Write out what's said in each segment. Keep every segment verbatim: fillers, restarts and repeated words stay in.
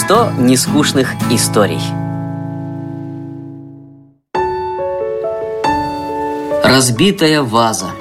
сто нескучных историй. Разбитая ваза.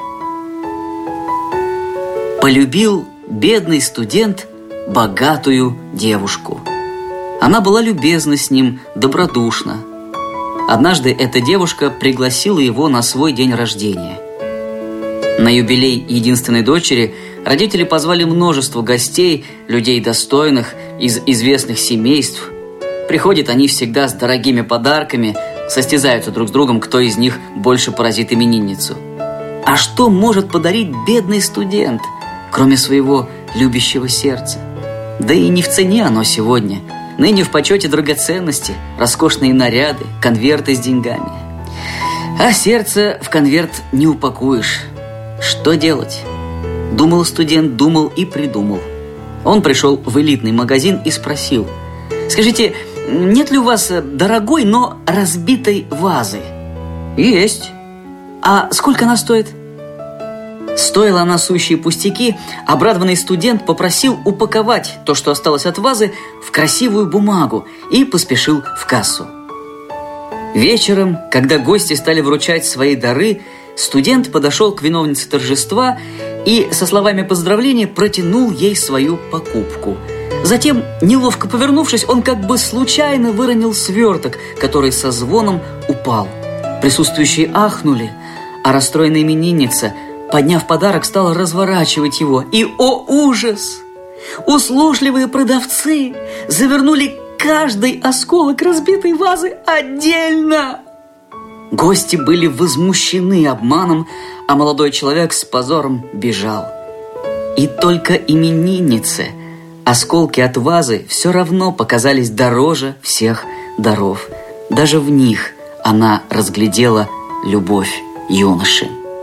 Полюбил бедный студент богатую девушку. Она была любезна с ним, добродушна. Однажды эта девушка пригласила его на свой день рождения. На юбилей единственной дочери родители позвали множество гостей, людей достойных, из известных семейств. Приходят они всегда с дорогими подарками, состязаются друг с другом, кто из них больше поразит именинницу. А что может подарить бедный студент, кроме своего любящего сердца? Да и не в цене оно сегодня. Ныне в почете драгоценности, роскошные наряды, конверты с деньгами. А сердце в конверт не упакуешь. Что делать? Думал студент, думал и придумал. Он пришел в элитный магазин и спросил: «Скажите, нет ли у вас дорогой, но разбитой вазы?» «Есть». «А сколько она стоит?» Стоила она сущие пустяки, обрадованный студент попросил упаковать то, что осталось от вазы, в красивую бумагу и поспешил в кассу. Вечером, когда гости стали вручать свои дары, студент подошел к виновнице торжества и со словами поздравления протянул ей свою покупку. Затем, неловко повернувшись, он как бы случайно выронил сверток, который со звоном упал. Присутствующие ахнули, а расстроенная именинница, подняв подарок, стала разворачивать его. И, о ужас! Услужливые продавцы завернули каждый осколок разбитой вазы отдельно. Гости были возмущены обманом, а молодой человек с позором бежал. И только имениннице осколки от вазы все равно показались дороже всех даров. Даже в них она разглядела любовь юноши.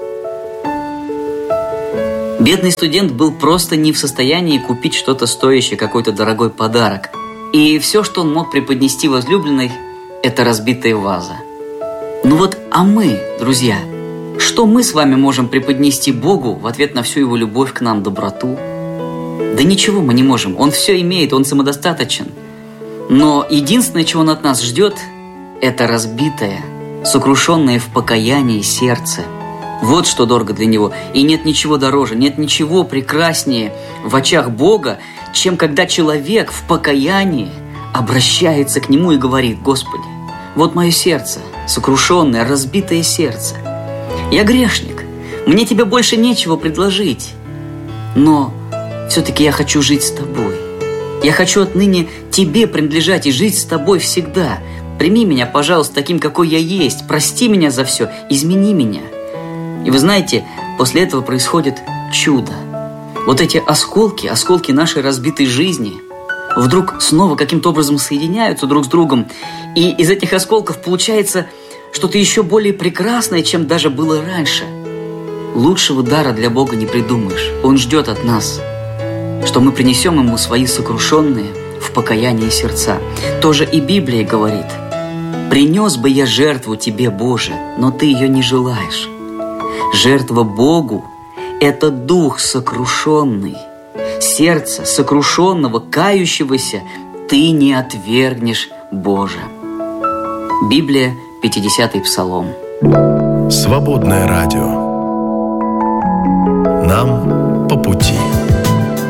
Бедный студент был просто не в состоянии купить что-то стоящее, какой-то дорогой подарок. И все, что он мог преподнести возлюбленной, это разбитая ваза. Ну вот, а мы, друзья, что мы с вами можем преподнести Богу в ответ на всю Его любовь к нам, доброту? Да ничего мы не можем. Он все имеет, Он самодостаточен. Но единственное, чего Он от нас ждет, это разбитое, сокрушенное в покаянии сердце. Вот что дорого для Него. И нет ничего дороже, нет ничего прекраснее в очах Бога, чем когда человек в покаянии обращается к Нему и говорит: «Господи, вот мое сердце, сокрушенное, разбитое сердце. Я грешник, мне Тебе больше нечего предложить, но все-таки я хочу жить с Тобой. Я хочу отныне Тебе принадлежать и жить с Тобой всегда. Прими меня, пожалуйста, таким, какой я есть. Прости меня за все, измени меня». И вы знаете, после этого происходит чудо. Вот эти осколки, осколки нашей разбитой жизни вдруг снова каким-то образом соединяются друг с другом. И из этих осколков получается что-то еще более прекрасное, чем даже было раньше. Лучшего дара для Бога не придумаешь. Он ждет от нас, что мы принесем Ему свои сокрушенные в покаянии сердца. Тоже и Библия говорит: «Принес бы я жертву Тебе, Боже, но Ты ее не желаешь». Жертва Богу – это дух сокрушенный. Сердце сокрушенного, кающегося Ты не отвергнешь, Боже. Библия, пятидесятый Псалом. Свободное радио. Нам по пути.